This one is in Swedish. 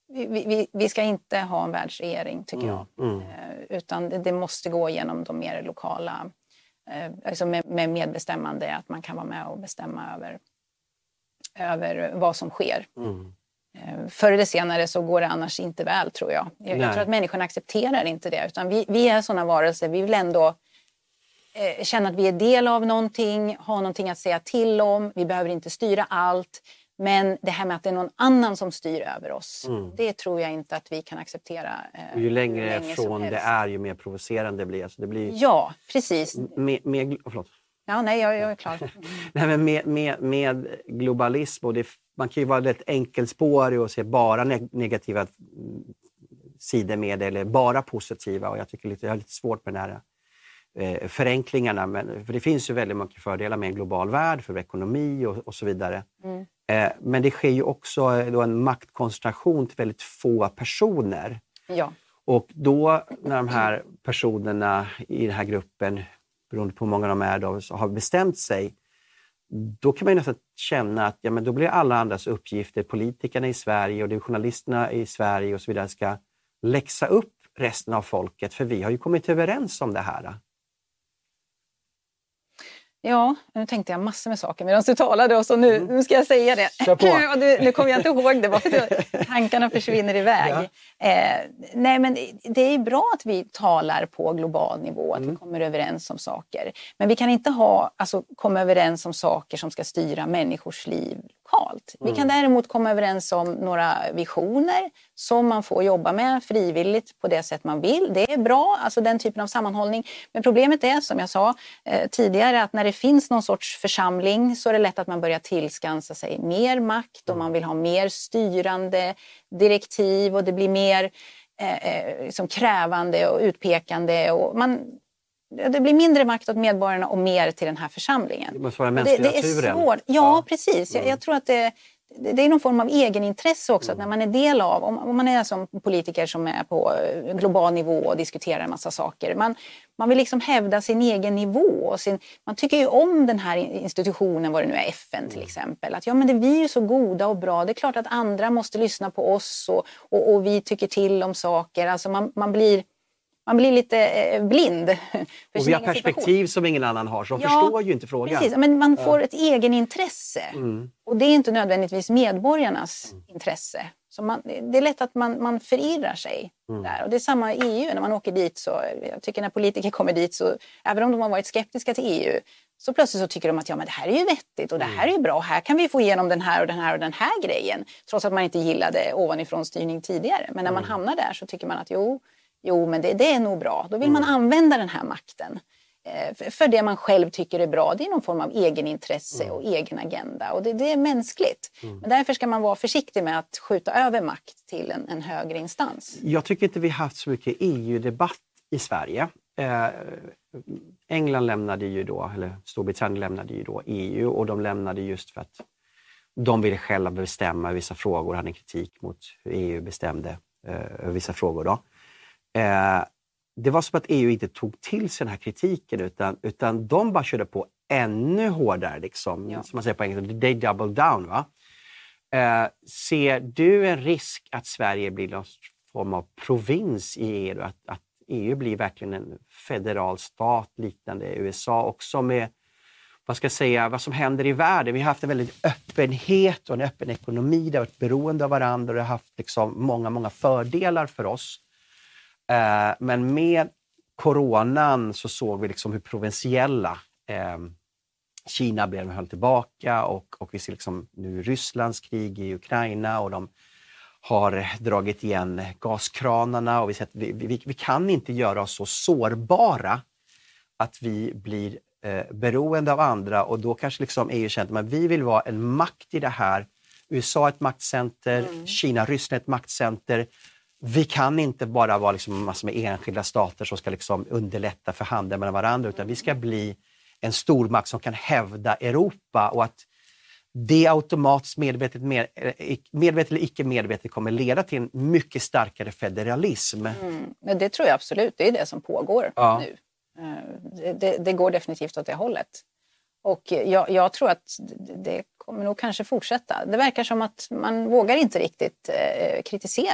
vi ska inte ha en världsregering, tycker jag. Utan det måste gå genom de mer lokala, alltså med medbestämmande, att man kan vara med och bestämma över vad som sker. Förr eller senare så går det annars inte väl, tror jag. Jag tror att människorna accepterar inte det, utan vi är sådana varelser. Vi vill ändå känna att vi är del av någonting, ha någonting att säga till om. Vi behöver inte styra allt. Men det här med att det är någon annan som styr över oss, det tror jag inte att vi kan acceptera. Och ju längre från det är, ju mer provocerande blir. Alltså det blir. Ja, precis. Förlåt. Ja, nej, jag är klar. Nej, men med globalism, och man kan ju vara lite enkelspårig och se bara negativa sidor med det, eller bara positiva. Och jag tycker jag har lite svårt med den här förenklingarna. För det finns ju väldigt mycket fördelar med en global värld, för ekonomi och så vidare. Men det sker ju också då en maktkoncentration till väldigt få personer. Ja. Och då när de här personerna i den här gruppen, beroende på hur många de är då, har bestämt sig, då kan man ju nästan känna att men då blir alla andras uppgifter, politikerna i Sverige och journalisterna i Sverige och så vidare, ska läxa upp resten av folket, för vi har ju kommit överens om det här. Ja, nu tänkte jag massor med saker medan du talade, och så nu ska jag säga det. Nu kommer jag inte ihåg det, bara för att tankarna försvinner iväg. Nej, men det är bra att vi talar på global nivå, att vi kommer överens om saker. Men vi kan inte komma överens om saker som ska styra människors liv lokalt. Vi kan däremot komma överens om några visioner som man får jobba med frivilligt på det sätt man vill. Det är bra, alltså den typen av sammanhållning. Men problemet är, som jag sa tidigare, att när det finns någon sorts församling så är det lätt att man börjar tillskansa sig mer makt, och man vill ha mer styrande direktiv, och det blir mer liksom krävande och utpekande, och det blir mindre makt åt medborgarna och mer till den här församlingen. Det måste vara mänskliga det är naturen. svårt. Ja, precis. Jag tror att det är någon form av egenintresse också, att när man är del av, om man är som politiker som är på global nivå och diskuterar en massa saker, man vill liksom hävda sin egen nivå, och man tycker ju om den här institutionen, vad det nu är, FN till exempel, att vi är ju så goda och bra, det är klart att andra måste lyssna på oss, och vi tycker till om saker, alltså man blir lite blind. Och vi har perspektiv som ingen annan har, så de förstår ju inte frågan. Precis, men man får ett egenintresse. Och det är inte nödvändigtvis medborgarnas intresse. Så det är lätt att man förirrar sig där. Och det är samma i EU, när man åker dit. Så jag tycker när politiker kommer dit, så även om de har varit skeptiska till EU, så plötsligt så tycker de att men det här är ju vettigt, och det här är ju bra. Här kan vi få igenom den här och den här och den här grejen. Trots att man inte gillade ovanifrån styrning tidigare. Men när man hamnar där så tycker man att Jo, men det är nog bra. Då vill man använda den här makten för det man själv tycker är bra. Det är någon form av egenintresse och egen agenda. Och det är mänskligt. Men därför ska man vara försiktig med att skjuta över makt till en högre instans. Jag tycker inte vi har haft så mycket EU-debatt i Sverige. England lämnade ju då, eller Storbritannien lämnade ju då EU, och de lämnade just för att de ville själva bestämma vissa frågor, hade en kritik mot hur EU bestämde vissa frågor då. Det var som att EU inte tog till sig den här kritiken, utan de bara körde på ännu hårdare, liksom, som man säger på engelska, they double down, va? Ser du en risk att Sverige blir någon form av provins i EU, att EU blir verkligen en federal stat liknande USA, också med vad som händer i världen? Vi har haft en väldigt öppenhet och en öppen ekonomi, det har varit beroende av varandra, och det har haft liksom många fördelar för oss. Men med coronan så såg vi liksom hur provinsiella Kina blev, höll tillbaka, och vi ser liksom nu Rysslands krig i Ukraina, och de har dragit igen gaskranarna, och vi ser att vi kan inte göra oss så sårbara att vi blir beroende av andra, och då kanske liksom EU känner att vi vill vara en makt i det här. USA är ett maktcenter, Kina, Ryssland är ett maktcenter. Vi kan inte bara vara liksom massor med enskilda stater som ska liksom underlätta för handeln mellan varandra, utan vi ska bli en stormakt som kan hävda Europa, och att det automatiskt medvetet eller icke medvetet kommer leda till en mycket starkare federalism. Men det tror jag absolut, det är det som pågår nu. Det går definitivt åt det hållet. Och jag tror att det kommer nog kanske fortsätta. Det verkar som att man vågar inte riktigt kritisera